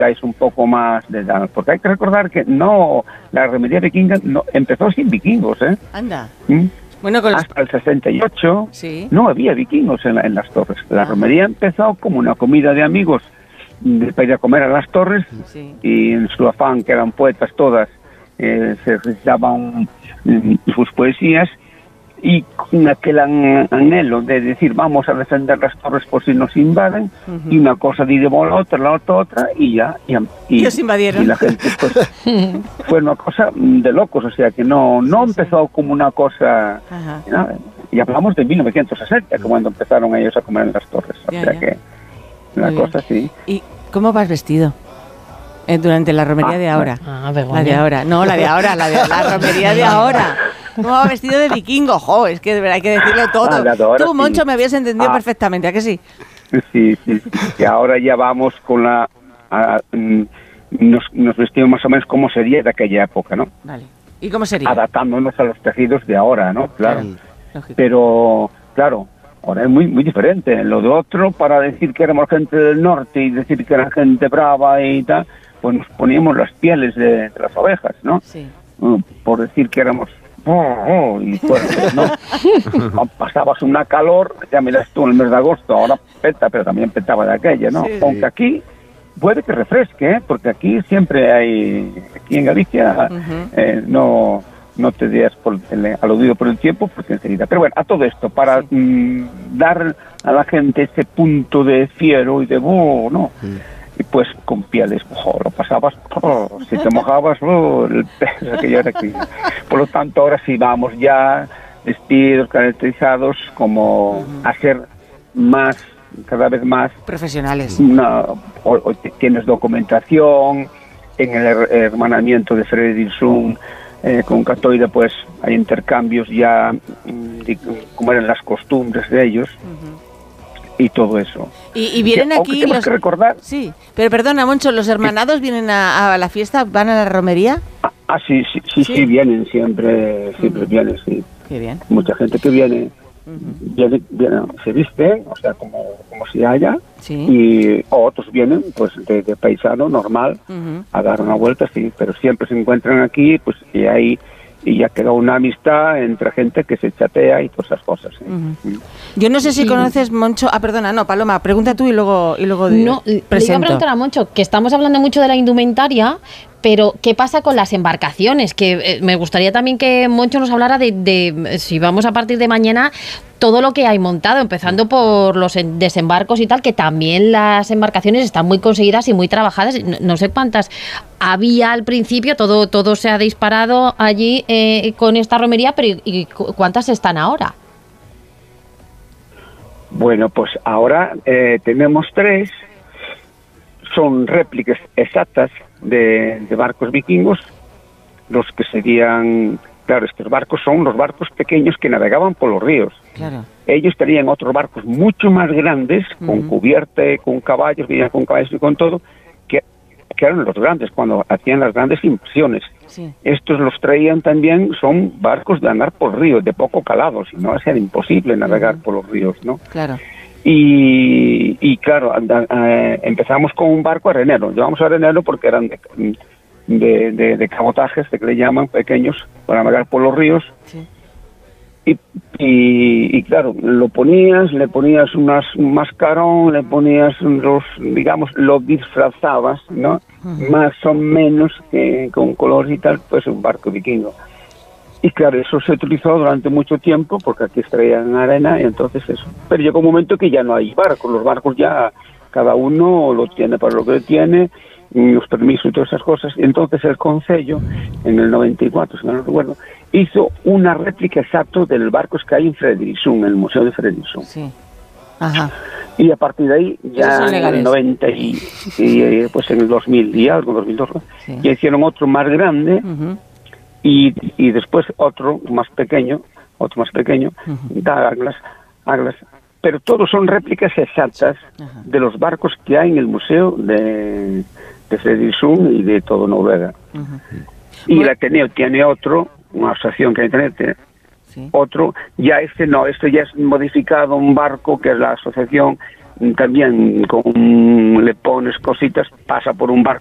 es un poco más de edad, porque hay que recordar que no, la remería vikinga no, empezó sin vikingos, Anda. ¿Mm? Bueno, Hasta el 68 sí. no había vikingos en las torres. La Ajá. romería empezó como una comida de amigos para ir a comer a las torres, Sí. y en su afán, que eran poetas todas, se recitaban sus poesías, y con aquel anhelo de decir vamos a defender las torres por si nos invaden, y una cosa de la otra, y ya Y os invadieron. y la gente pues fue una cosa de locos, o sea que no empezó como una cosa, ¿no? Y hablamos de 1960, que cuando empezaron ellos a comer en las torres, o sea que una cosa así. ¿Y cómo vas vestido? Durante la romería de ahora. La de ahora. No, la de ahora, la romería de ahora. ¿Cómo va vestido de vikingo? Jo, es que de verdad hay que decirlo todo. Ahora, tú, Moncho, sí. me habías entendido perfectamente, ¿a que sí? Sí. Que ahora ya vamos con nos vestimos más o menos como sería de aquella época, ¿no? Vale. ¿Y cómo sería? Adaptándonos a los tejidos de ahora, ¿no? Claro. Lógico. Pero, claro, ahora es muy diferente. Lo de otro, para decir que éramos gente del norte y decir que era gente brava y tal, pues nos poníamos las pieles de las ovejas, ¿no? Sí. Por decir que éramos y fuertes, ¿no? Pasabas una calor, ya miras tú en el mes de agosto, ahora peta, pero también petaba de aquella, ¿no? Sí. Aunque aquí puede que refresque, porque aquí siempre hay, aquí en Galicia, no te des aludido por el tiempo, porque enseguida. Pero bueno, a todo esto, para dar a la gente ese punto de fiero y de ¿no? Y pues con pieles, lo pasabas, si te mojabas, aquello era que... Por lo tanto, ahora sí vamos ya vestidos, caracterizados, como a ser más, cada vez más... Profesionales. O tienes documentación, en el hermanamiento de Fredriksson con Catoira, pues hay intercambios ya, como eran las costumbres de ellos, y todo eso. Y vienen aquí los... que recordar... Sí, pero perdona, Moncho, ¿los hermanados vienen a la fiesta, van a la romería? Sí, vienen, siempre vienen, sí. Qué bien. Mucha gente que viene, viene, se viste, o sea, como si haya, y otros vienen, pues, de paisano normal, a dar una vuelta, sí, pero siempre se encuentran aquí, pues, y ya quedó una amistad entre gente que se chatea y todas esas cosas. Yo no sé si conoces, Moncho... perdona, no, Paloma, pregunta tú y luego No, le iba a preguntar a Moncho, que estamos hablando mucho de la indumentaria, pero ¿qué pasa con las embarcaciones? Que me gustaría también que Moncho nos hablara de si vamos a partir de mañana, todo lo que hay montado, empezando por los desembarcos y tal, que también las embarcaciones están muy conseguidas y muy trabajadas. No sé cuántas había al principio, todo se ha disparado allí con esta romería, pero ¿y cuántas están ahora? Bueno, pues ahora tenemos 3, son réplicas exactas de barcos vikingos, los que serían... Claro, estos barcos son los barcos pequeños que navegaban por los ríos. Claro. Ellos tenían otros barcos mucho más grandes, con cubierta, con caballos, y con todo, que eran los grandes, cuando hacían las grandes inversiones. Sí. Estos los traían también, son barcos de andar por ríos, de poco calado, si no, era imposible navegar por los ríos, ¿no? Claro. Y claro, empezamos con un barco arenero. Llevamos arenero porque eran de cabotajes, que le llaman, pequeños, para navegar por los ríos. Sí. Y claro, le ponías un mascarón, le ponías lo disfrazabas, ¿no? Más o menos, con colores y tal, pues un barco vikingo. Y claro, eso se utilizó durante mucho tiempo, porque aquí extraían arena, y entonces eso. Pero llegó un momento que ya no hay barcos, los barcos ya cada uno lo tiene para lo que tiene, los permisos y todas esas cosas. Y entonces el Concello, en el 94, si no recuerdo, hizo una réplica exacta del barco que hay en Fredriksson, en el Museo de Fredriksson. Sí. Ajá. Y a partir de ahí, ya en el 90 y pues en el 2000 y algo, 2002, ya hicieron otro más grande, y después otro más pequeño, Aglas, pero todos son réplicas exactas de los barcos que hay en el museo de Fredriksson y de todo Noruega. Y el Ateneo tiene otro, una asociación que hay en Ateneo, otro, ya este ya es modificado, un barco que es la asociación también le pones cositas, pasa por un barco